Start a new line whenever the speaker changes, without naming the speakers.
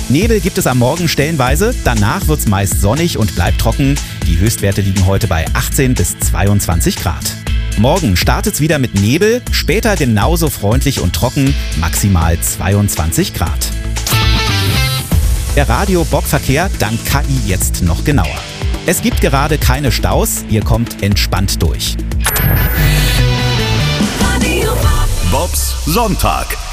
Nebel gibt es am Morgen stellenweise, danach wird es meist sonnig und bleibt trocken. Die Höchstwerte liegen heute bei 18 bis 22 Grad. Morgen startet es wieder mit Nebel, später genauso freundlich und trocken, maximal 22 Grad. Der Radio-Bock-Verkehr dank KI jetzt noch genauer. Es gibt gerade keine Staus, ihr kommt entspannt durch.
Bobs Sonntag.